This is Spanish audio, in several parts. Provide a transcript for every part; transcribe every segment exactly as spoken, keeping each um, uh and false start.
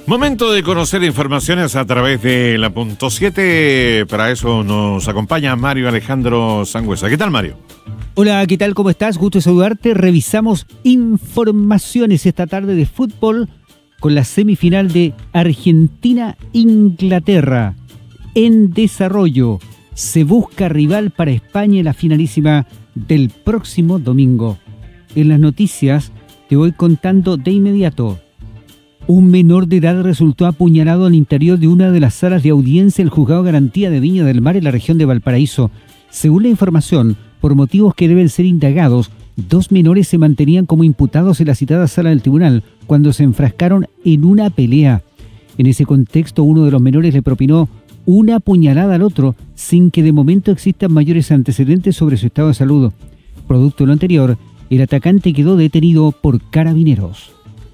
Momento de conocer informaciones a través de la punto siete. Para eso nos acompaña Mario Alejandro Sangüesa. ¿Qué tal, Mario? Hola, ¿qué tal? ¿Cómo estás? Gusto de saludarte. Revisamos informaciones esta tarde de fútbol con la semifinal de Argentina-Inglaterra. En desarrollo, se busca rival para España en la finalísima del próximo domingo. En las noticias te voy contando de inmediato. Un menor de edad resultó apuñalado al interior de una de las salas de audiencia del Juzgado de Garantía de Viña del Mar en la región de Valparaíso. Según la información, por motivos que deben ser indagados, dos menores se mantenían como imputados en la citada sala del tribunal cuando se enfrascaron en una pelea. En ese contexto, uno de los menores le propinó una puñalada al otro, sin que de momento existan mayores antecedentes sobre su estado de salud. Producto de lo anterior, el atacante quedó detenido por carabineros.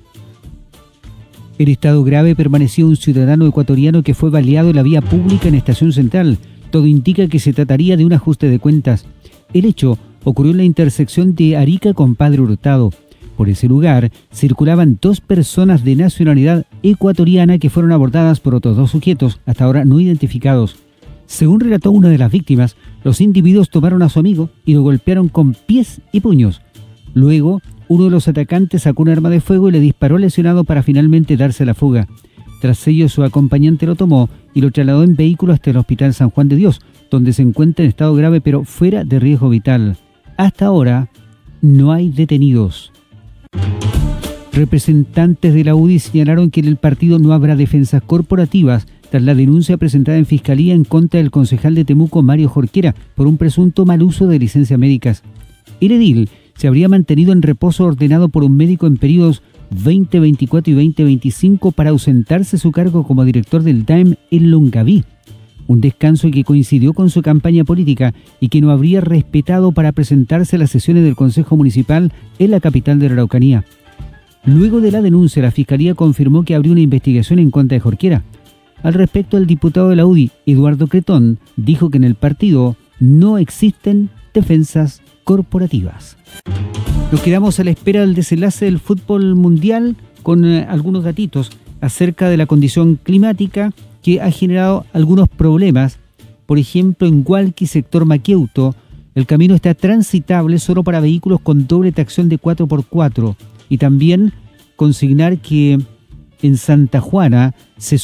En estado grave permaneció un ciudadano ecuatoriano que fue baleado en la vía pública en Estación Central. Todo indica que se trataría de un ajuste de cuentas. El hecho ocurrió en la intersección de Arica con Padre Hurtado. Por ese lugar circulaban dos personas de nacionalidad ecuatoriana que fueron abordadas por otros dos sujetos, hasta ahora no identificados. Según relató una de las víctimas, los individuos tomaron a su amigo y lo golpearon con pies y puños. Luego, uno de los atacantes sacó un arma de fuego y le disparó al lesionado para finalmente darse la fuga. Tras ello, su acompañante lo tomó y lo trasladó en vehículo hasta el Hospital San Juan de Dios, donde se encuentra en estado grave pero fuera de riesgo vital. Hasta ahora, no hay detenidos. Representantes de la U D I señalaron que en el partido no habrá defensas corporativas tras la denuncia presentada en Fiscalía en contra del concejal de Temuco, Mario Jorquera, por un presunto mal uso de licencias médicas. El edil se habría mantenido en reposo ordenado por un médico en periodos veinte veinticuatro y veinte veinticinco para ausentarse su cargo como director del D A E M en Longaví. Un descanso que coincidió con su campaña política y que no habría respetado para presentarse a las sesiones del Consejo Municipal en la capital de la Araucanía. Luego de la denuncia, la Fiscalía confirmó que abrió una investigación en contra de Jorquera. Al respecto, el diputado de la U D I, Eduardo Cretón, dijo que en el partido no existen defensas corporativas. Nos quedamos a la espera del desenlace del fútbol mundial con eh, algunos datitos acerca de la condición climática que ha generado algunos problemas. Por ejemplo, en Hualqui, sector Maqueuto, el camino está transitable solo para vehículos con doble tracción de cuatro por cuatro. Y también consignar que en Santa Juana se